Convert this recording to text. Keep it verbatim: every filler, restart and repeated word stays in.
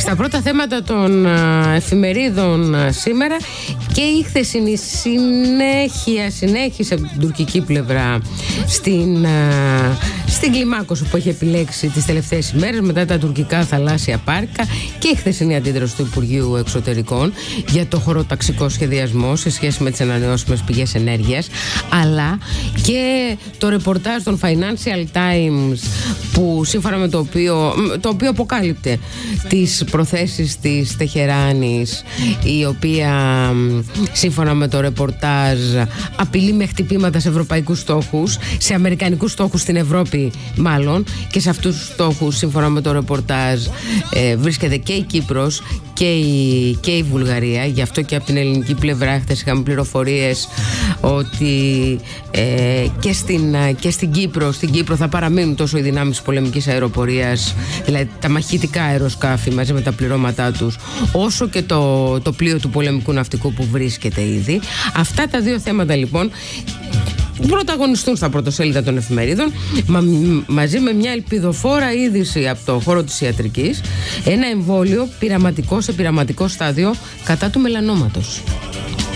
Στα πρώτα θέματα των εφημερίδων σήμερα και η χθεσινή συνέχεια συνέχισε από την τουρκική πλευρά στην, στην κλιμάκωση που έχει επιλέξει τις τελευταίες ημέρες μετά τα τουρκικά θαλάσσια πάρκα και η χθεσινή αντίδραση του Υπουργείου Εξωτερικών για το χωροταξικό σχεδιασμό σε σχέση με τις ανανεώσιμες πηγές ενέργειας, αλλά και το ρεπορτάζ των Financial Times που σύμφωνα με το οποίο, το οποίο αποκάλυπτε τις προθέσεις της Τεχεράνης, η οποία σύμφωνα με το ρεπορτάζ απειλεί με χτυπήματα σε ευρωπαϊκούς στόχους, σε αμερικανικούς στόχους στην Ευρώπη μάλλον, και σε αυτούς τους στόχους σύμφωνα με το ρεπορτάζ ε, βρίσκεται και η Κύπρος και η, και η Βουλγαρία. Γι' αυτό και από την ελληνική πλευρά χθες είχαμε πληροφορίες ότι ε, και, στην, και στην Κύπρο στην Κύπρο θα παραμείνουν τόσο οι δυνάμεις της πολεμικής αεροπορίας, δηλαδή τα μαχητικά αεροσκάφη μαζί με τα πληρώματά τους, όσο και το, το πλοίο του πολεμικού ναυτικού που βρίσκεται ήδη. Αυτά τα δύο θέματα λοιπόν πρωταγωνιστούν στα πρωτοσέλιδα των εφημερίδων, μα, μαζί με μια ελπιδοφόρα είδηση από το χώρο της ιατρικής, ένα εμβόλιο πειραματικό σε πειραματικό στάδιο κατά του μελανόματος.